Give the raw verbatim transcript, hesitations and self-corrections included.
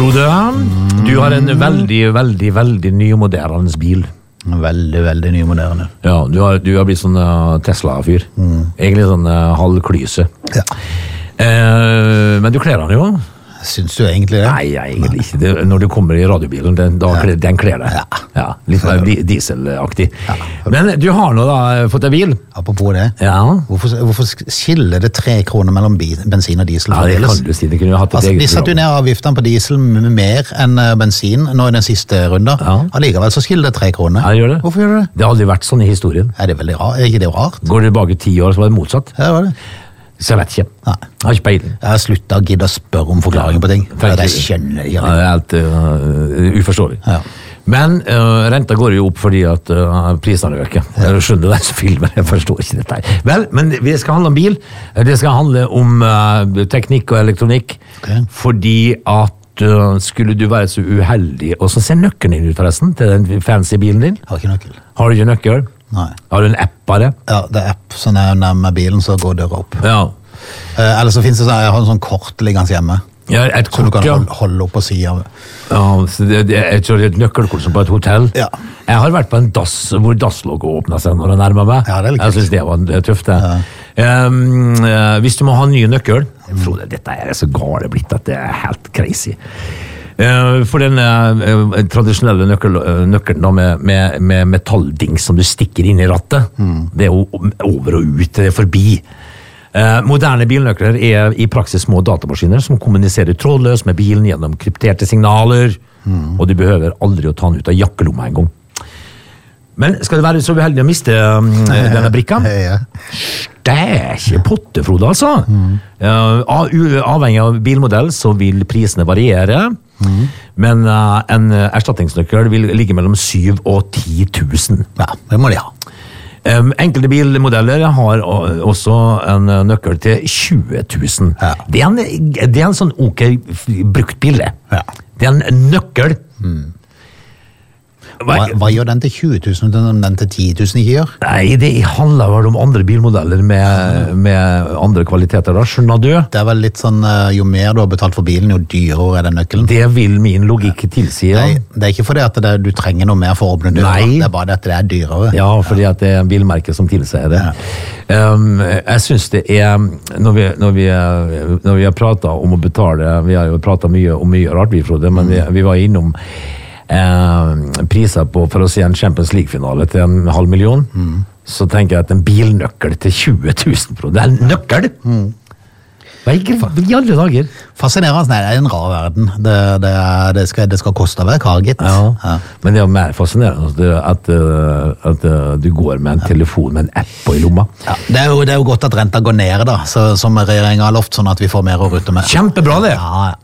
Frode, du har en veldig, veldig, veldig nymoderende bil. Veldig, veldig nymoderne. Ja, du har, du har blitt sånn uh, Tesla-fyr. Mm. Egentlig sånn uh, halvklyse. Ja. Eh, men du kler den jo. Syns du egentlig det? Nei, jeg, egentlig ikke. Det, når du kommer i radiobilen, den, da, ja. den kler deg. Ja. Ja, litt mer di- dieselaktig. Ja. Men du har nå da fått en bil. Apropos det. Ja. Hvorfor, hvorfor skiller det tre kroner mellom bensin og diesel? Ja, det kan du si. Det kunne hatt et altså, eget de satte jo ned avgiftene på diesel mer enn bensin nå i den siste runden. Ja. Allikevel så skiller det tre kroner. Ja, det gjør det. Hvorfor gjør det? Det har aldri vært sånn i historien. Er det veldig rart? Er ikke det rart? Går det tilbake ti år, så var det motsatt. Ja, det var det. Så jeg vet ikke. Nei. Jeg har ikke peiling. Jeg har sluttet å gidde å spørre om forklaringer på ting. Ja, jeg skjønner ikke. Ja, det er helt uh, uforståelig. Ja. Men uh, renta går jo opp fordi at uh, prisene øker. Jeg skjønner det som filmer, jeg forstår ikke dette her. Vel, men det skal handle om bil. Det skal handle om uh, teknikk og elektronikk. Okay. Fordi at uh, skulle du være så uheldig, og så ser nøkkelen din ut forresten, til den fancy bilen din. Jeg har ikke nøkkel. Har du ikke nøkkel? Nei. Har du en app bare? Ja, det er app, så når jeg er nærme bilen, så går døra opp. Ja. Eh, eller så finnes det sånn, jeg har en sånn kort liggende hjemme. Ja, et Så du kort, kan ja. holde, holde opp på siden. Ja, så det, det, jeg tror det er et nøkkelkort som på et hotell. Ja. Jeg har vært på en dass hvor dasslogget åpnet seg når jeg nærmer meg. Ja, det er litt jeg synes det var det er tøft. Det. Ja. Um, uh, hvis du må ha en ny nøkkel, mm. Frode, dette er så gale blitt at det er helt crazy. Uh, for den uh, tradisjonelle nøkkel, uh, nøkkelen da, med, med, med metalldings som du stikker inn i rattet, mm. det er jo over og ut, det er forbi. Uh, moderne bilnøkler er i praksis små datamaskiner som kommuniserer trådløst med bilen gjennom krypterte signaler, mm. og du behøver aldri å ta den ut av jakkelomma en gang. Men skal du være så uheldig å miste um, denne brikka? Ja. Stæsje potte, Frode, altså. Mm. Uh, avhengig av bilmodell så vil prisene variere, mm. men uh, en erstatningsnøkkel vil ligge mellom syv og ti tusen. Ja, det må de ha. Um, enkelte bilmodeller har også en nøkkel til tjue tusen. Ja. Det, er en, det er en sånn ok brukt bil. Ja. Det er en nøkkel. Mm. Hva, hva gjør den til tjue tusen, om den til ti tusen ikke gjør? Nei, det handler vel om andre bilmodeller med, med andre kvaliteter da, skjønner du? Det er vel litt sånn, jo mer du har betalt for bilen, jo dyrere er den nøkkelen. Det vil min logikk tilsi, ja. Nei, det er ikke fordi at det, du trenger noe mer for å åpne døra, det er bare det at det er dyrere. Ja, fordi at det er en bilmerke som tilsier det. Ja. Um, jeg synes det er, når vi, når vi, når vi har pratet om å betale, vi har jo pratet mye om mye rart, vi, Frode, men vi, vi var innom Eh, priser på for å se en Champions League-finale til en halv million, mm. så tenker jeg at en bilnøkkel til tjue tusen, det er en nøkkel! Mm. Hva i alle dager? Fascinerende, nei, det er en rar verden. Det, det, er, det, skal, det skal koste hver kar, gitt. Ja. Ja. Men det er jo mer fascinerende at, at, at du går med en telefon med en app på i lomma. Ja. Det, er jo, det er jo godt at renta går ned, da, så, som regjeringen har lovt, sånn at vi får mer å rutte med. Kjempebra det! Ja, ja.